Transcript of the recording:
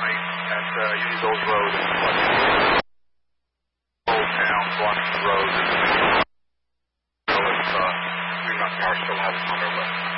night at use those roads. Old town blocking the roads. So it's, Green Mountain Power still has it on their list.